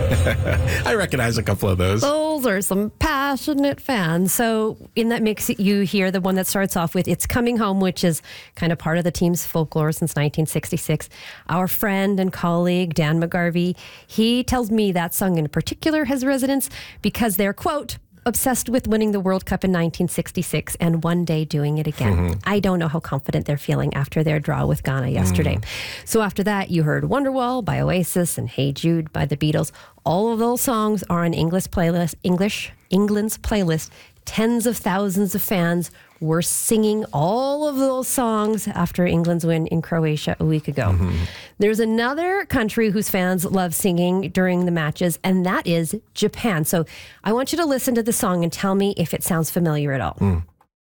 I recognize a couple of those. Those are some passionate fans. So in that mix, you hear the one that starts off with It's Coming Home, which is kind of part of the team's folklore since 1966. Our friend and colleague, Dan McGarvey, he tells me that song in particular has resonance because they're, quote, obsessed with winning the World Cup in 1966 and one day doing it again. Mm-hmm. I don't know how confident they're feeling after their draw with Ghana yesterday. So after that, you heard Wonderwall by Oasis and Hey Jude by the Beatles. All of those songs are on England's playlist. Tens of thousands of fans were singing all of those songs after England's win in Croatia a week ago. Mm-hmm. There's another country whose fans love singing during the matches, and that is Japan. So I want you to listen to the song and tell me if it sounds familiar at all.